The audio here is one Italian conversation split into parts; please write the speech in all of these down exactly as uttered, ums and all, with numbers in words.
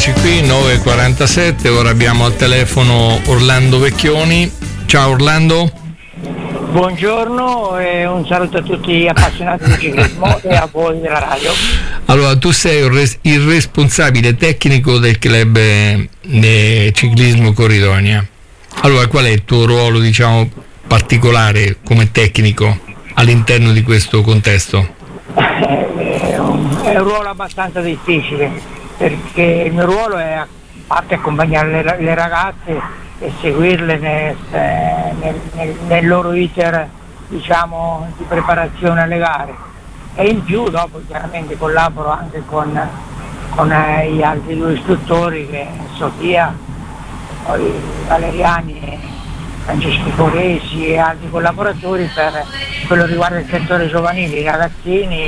Eccoci qui, nove e quarantasette, ora abbiamo al telefono Orlando Vecchioni. Ciao Orlando. Buongiorno e un saluto a tutti gli appassionati di ciclismo e a voi della radio. Allora, tu sei il responsabile tecnico del club di ciclismo Corridonia. Allora, qual è il tuo ruolo, diciamo, particolare come tecnico all'interno di questo contesto? È un, è un ruolo abbastanza difficile, perché il mio ruolo è a parte accompagnare le, le ragazze e seguirle nel, nel, nel, nel loro iter, diciamo, di preparazione alle gare, e in più dopo chiaramente collaboro anche con, con eh, gli altri due istruttori, che Sofia, poi Valeriani e Francesco Foresi e altri collaboratori, per quello che riguarda il settore giovanile, i ragazzini,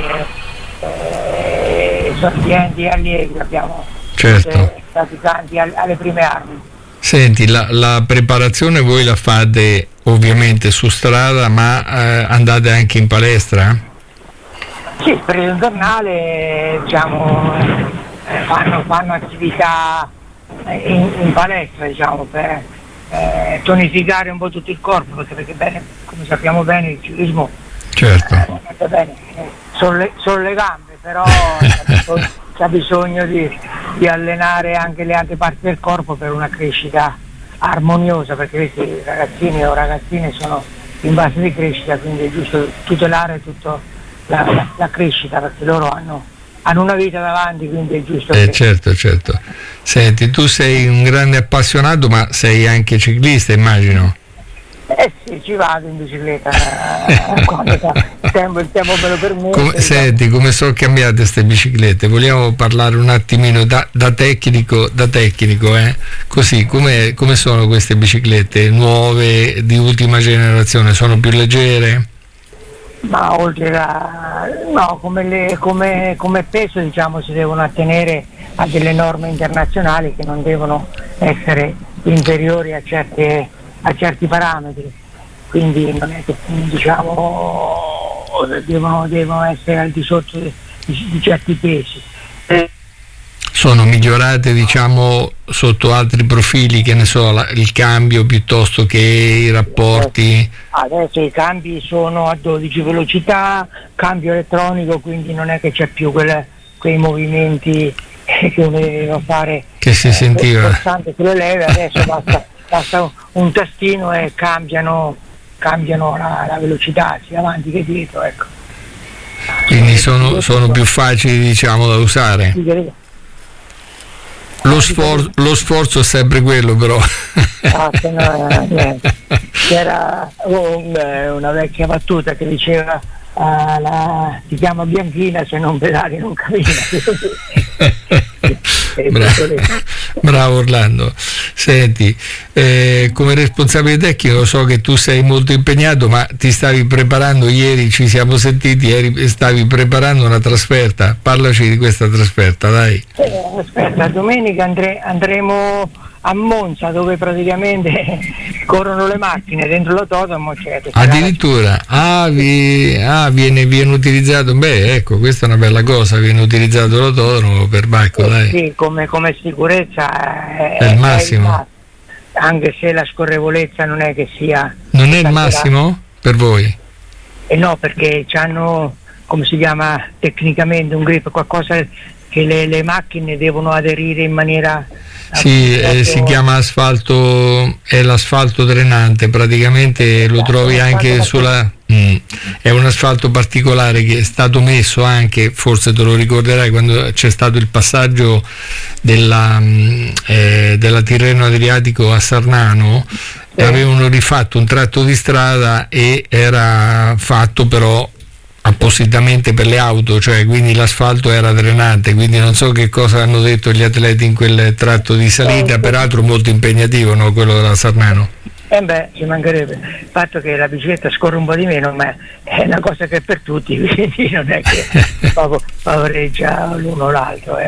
eh, sortienti e allievi. Abbiamo certo. praticanti alle prime armi. Senti, la, la preparazione voi la fate ovviamente su strada, ma eh, andate anche in palestra? Sì, il periodo invernale, diciamo, fanno, fanno attività in, in palestra, diciamo, per eh, tonificare un po' tutto il corpo, perché, perché bene, come sappiamo bene, il ciclismo certo. eh, bene, eh, sono, le, sono le gambe, però c'è bisogno di, di allenare anche le altre parti del corpo per una crescita armoniosa, perché questi ragazzini o ragazzine sono in base di crescita, quindi è giusto tutelare tutta la, la, la crescita, perché loro hanno, hanno una vita davanti, quindi è giusto eh, che... certo, certo. Senti, tu sei un grande appassionato, ma sei anche ciclista, immagino. Eh sì, ci vado in bicicletta quando il tempo, il tempo me lo permette. Come, senti, come sono cambiate queste biciclette? Vogliamo parlare un attimino da, da tecnico, da tecnico, eh? Così, come, come sono queste biciclette nuove, di ultima generazione? Sono più leggere? Ma oltre a... no, come, le, come, come peso, diciamo, si devono attenere a delle norme internazionali che non devono essere inferiori a certe a certi parametri, quindi non è che, diciamo, devono, devono essere al di sotto di, di certi pesi. Sono migliorate, diciamo, sotto altri profili, che ne so, la, il cambio piuttosto che i rapporti? Adesso i cambi sono a dodici velocità, cambio elettronico, quindi non è che c'è più quelle, quei movimenti che uno deve fare, che si sentiva eh, sulle leve. Adesso basta basta un tastino e cambiano, cambiano la, la velocità sia avanti che dietro, ecco. Quindi sono, sono più facili, diciamo, da usare. Lo sforzo, lo sforzo è sempre quello, però. Ah, no, niente. C'era oh, una vecchia battuta che diceva uh, la, ti chiama Bianchina, se non pedali non cammina. Bravo, bravo Orlando. Senti, eh, come responsabile tecnico so che tu sei molto impegnato, ma ti stavi preparando, ieri ci siamo sentiti, eri, stavi preparando una trasferta. Parlaci di questa trasferta, dai. Eh, aspetta, domenica andre, andremo a Monza, dove praticamente corrono le macchine dentro l'autodromo, cioè, addirittura ah, vi, ah viene, viene utilizzato, beh, ecco, questa è una bella cosa, viene utilizzato l'autodromo per Bacco, eh, dai. Sì, come, come sicurezza è, è il massimo, è, anche se la scorrevolezza non è che sia non è il massimo per voi? Eh no, perché hanno, come si chiama tecnicamente, un grip, qualcosa che le, le macchine devono aderire in maniera... Sì, eh, si chiama asfalto, è l'asfalto drenante, praticamente lo trovi anche sulla... Mm, è un asfalto particolare che è stato messo anche, forse te lo ricorderai, quando c'è stato il passaggio della, eh, della Tirreno Adriatico a Sarnano, eh. avevano rifatto un tratto di strada e era fatto però appositamente per le auto, cioè quindi l'asfalto era drenante, quindi non so che cosa hanno detto gli atleti in quel tratto di salita, peraltro molto impegnativo, no, quello della Sarnano. Eh beh, ci mancherebbe, il fatto che la bicicletta scorre un po' di meno, ma è una cosa che è per tutti, quindi non è che favoreggia l'uno o l'altro. Eh.